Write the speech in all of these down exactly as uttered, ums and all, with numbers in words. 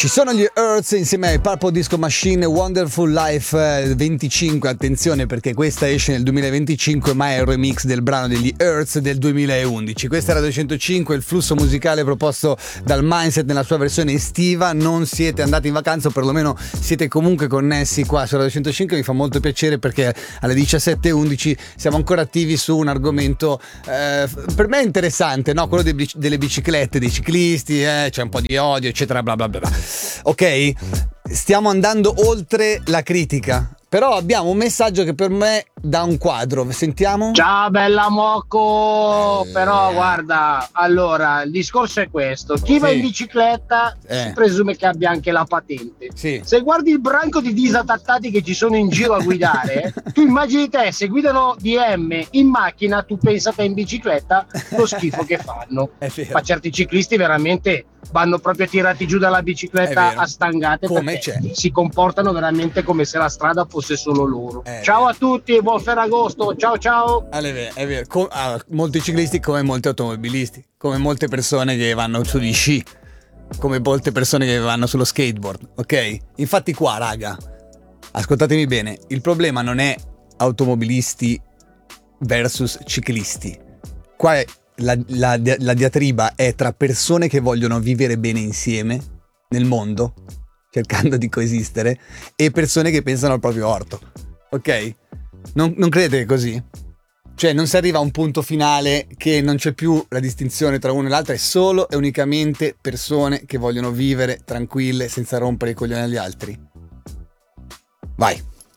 Ci sono gli Earths insieme ai Purple Disco Machine, Wonderful Life venticinque, attenzione perché questa esce nel duemilaventicinque ma è il remix del brano degli Earths del duemilaundici. Questa era duecentocinque, il flusso musicale proposto dal Mindset nella sua versione estiva. Non siete andati in vacanza o perlomeno siete comunque connessi qua su Radio duecentocinque, mi fa molto piacere perché alle diciassette e undici siamo ancora attivi su un argomento eh, per me interessante, no? Quello dei, delle biciclette, dei ciclisti, eh, c'è un po' di odio eccetera bla bla bla. Ok, stiamo andando oltre la critica, però abbiamo un messaggio che per me dà un quadro. Sentiamo. Ciao bella Mocco, eh... però guarda, allora il discorso è questo: chi sì. va in bicicletta eh. si presume che abbia anche la patente. Sì. Se guardi il branco di disadattati che ci sono in giro a guidare, tu immagini te, se guidano D M in macchina, tu pensa te in bicicletta lo schifo che fanno. Ma certi ciclisti veramente vanno proprio tirati giù dalla bicicletta a stangate, come perché c'è. si comportano veramente come se la strada fosse solo loro. Eh, ciao a tutti e buon Ferragosto, ciao ciao. È vero, è vero. Com- ah, molti ciclisti come molti automobilisti, come molte persone che vanno sugli sci, come molte persone che vanno sullo skateboard, ok? Infatti qua, raga, ascoltatemi bene, il problema non è automobilisti versus ciclisti. Qua è La, la, la diatriba è tra persone che vogliono vivere bene insieme nel mondo, cercando di coesistere, e persone che pensano al proprio orto, ok? Non, non credete così? Cioè non si arriva a un punto finale che non c'è più la distinzione tra uno e l'altro, è solo e unicamente persone che vogliono vivere tranquille senza rompere i coglioni agli altri. Vai.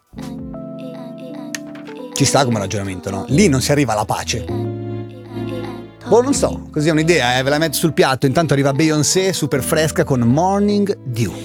Ci sta come ragionamento, no? Lì non si arriva alla pace. Boh, non so, così è un'idea, eh, ve la metto sul piatto. Intanto arriva Beyoncé, super fresca con Morning Dew.